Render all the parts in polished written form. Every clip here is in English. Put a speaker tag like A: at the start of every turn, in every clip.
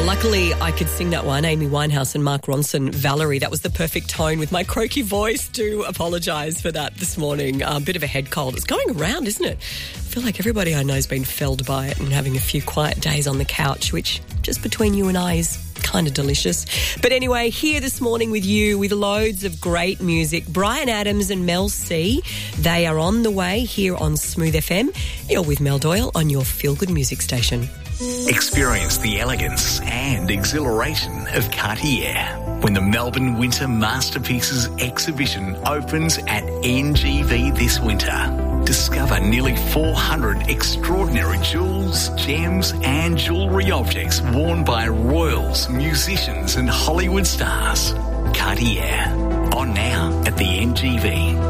A: Luckily, I could sing that one, Amy Winehouse and Mark Ronson. Valerie, that was the perfect tone with my croaky voice. Do apologise for that this morning. A bit of a head cold. It's going around, isn't it? I feel like everybody I know has been felled by it and having a few quiet days on the couch, which, just between you and I, is kind of delicious. But anyway, here this morning with you with loads of great music. Bryan Adams and Mel C, they are on the way here on Smooth FM. You're with Mel Doyle on your feel-good music station.
B: Experience the elegance and exhilaration of Cartier when the Melbourne Winter Masterpieces exhibition opens at NGV this winter. Discover nearly 400 extraordinary jewels, gems and jewellery objects worn by royals, musicians and Hollywood stars. Cartier, on now at the NGV.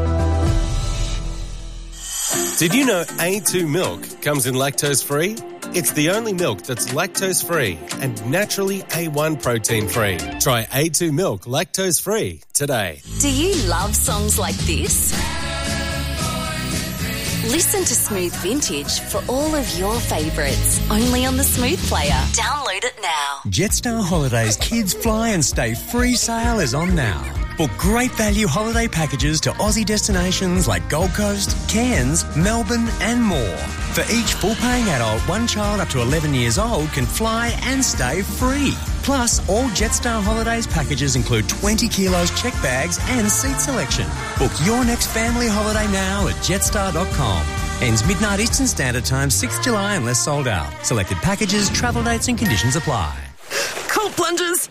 C: Did you know A2 milk comes in lactose-free? It's the only milk that's lactose-free and naturally A1 protein-free. Try A2 milk lactose-free today.
D: Do you love songs like this? Listen to Smooth Vintage for all of your favourites, only on the Smooth Player. Download it now.
E: Jetstar Holidays Kids Fly and Stay free sale is on now. Book great value holiday packages to Aussie destinations like Gold Coast, Cairns, Melbourne and more. For each full-paying adult, one child up to 11 years old can fly and stay free. Plus, all Jetstar Holidays packages include 20 kilos check bags and seat selection. Book your next family holiday now at jetstar.com. Ends midnight Eastern Standard Time, 6th July unless sold out. Selected packages, travel dates and conditions apply.
F: Cold plunges.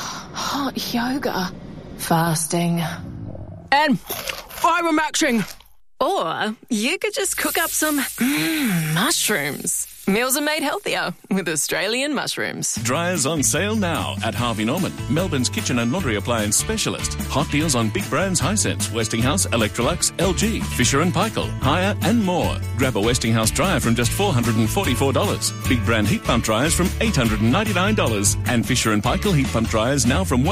F: Hot yoga. Fasting. And fibre-maxing. Or you could just cook up some mushrooms. Meals are made healthier with Australian mushrooms.
G: Dryers on sale now at Harvey Norman, Melbourne's kitchen and laundry appliance specialist. Hot deals on big brands Hisense, Westinghouse, Electrolux, LG, Fisher & Paykel, Haier and more. Grab a Westinghouse dryer from just $444. Big brand heat pump dryers from $899. And Fisher & Paykel heat pump dryers now from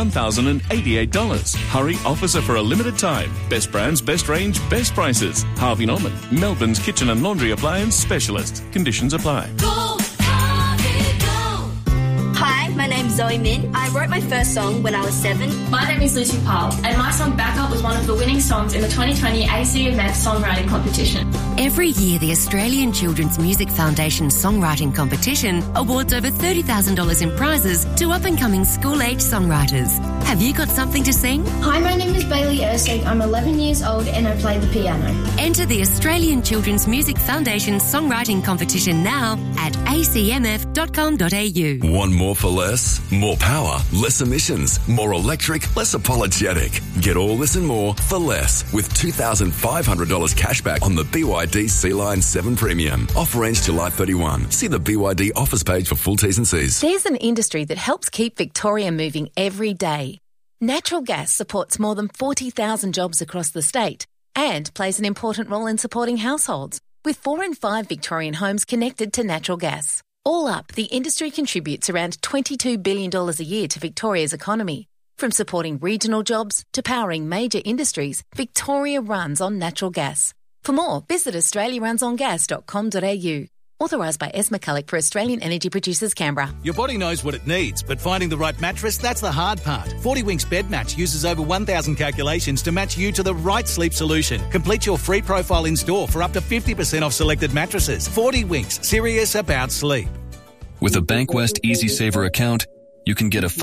G: $1,088. Hurry, offers are for a limited time. Best brands, best range, best prices. Harvey Norman, Melbourne's kitchen and laundry appliance specialist. Conditions apply.
H: Go, Harvey, go.
I: Hi, my name's Zoe Min. I wrote my first song when I was 7.
J: My name is Lucy Powell, and my song Back Up was one of the winning songs in the 2020 ACMF Songwriting Competition.
K: Every year, the Australian Children's Music Foundation Songwriting Competition awards over $30,000 in prizes to up-and-coming school-age songwriters. Have you got something to sing?
L: Hi, my name is Bailey Ersig. I'm 11 years old and I play the piano.
K: Enter the Australian Children's Music Foundation Songwriting Competition now at acmf.com.au.
M: Want more for less? More power, less emissions, more electric, less apologetic. Get all this and more for less with $2,500 cashback on the BYD Sea-Line 7 Premium. Offer ends July 31. See the BYD offers page for full T's and C's.
N: There's an industry that helps keep Victoria moving every day. Natural gas supports more than 40,000 jobs across the state and plays an important role in supporting households, with 4 in 5 Victorian homes connected to natural gas. All up, the industry contributes around $22 billion a year to Victoria's economy. From supporting regional jobs to powering major industries, Victoria runs on natural gas. For more, visit australiarunsongas.com.au. Authorised by S. McCulloch for Australian Energy Producers, Canberra.
O: Your body knows what it needs, but finding the right mattress, that's the hard part. 40 Winks Bed Match uses over 1,000 calculations to match you to the right sleep solution. Complete your free profile in-store for up to 50% off selected mattresses. 40 Winks, serious about sleep.
P: With a Bankwest Easy Saver account, you can get a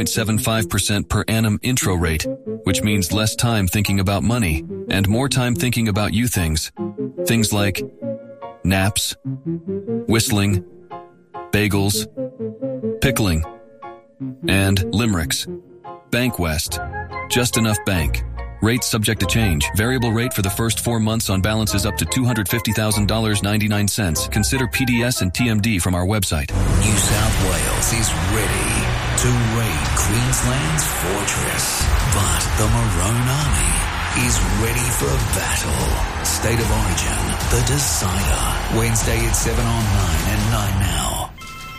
P: 5.75% per annum intro rate, which means less time thinking about money and more time thinking about you things. Things like naps, whistling, bagels, pickling, and limericks. Bankwest. Just enough bank. Rates subject to change. Variable rate for the first 4 months on balances up to $250,000.99. Consider PDS and TMD from our website.
Q: New South Wales is ready to raid Queensland's fortress. But the Maroon Army is ready for battle. State of Origin, the decider. Wednesday at 7 on 9 and 9 now.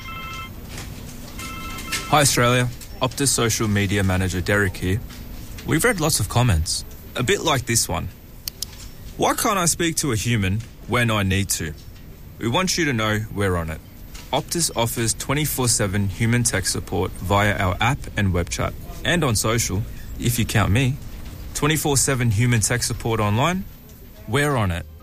R: Hi Australia, Optus social media manager Derek here. We've read lots of comments, a bit like this one. Why can't I speak to a human when I need to? We want you to know we're on it. Optus offers 24/7 human tech support via our app and web chat. And on social, if you count me. 24/7 human tech support online, we're on it.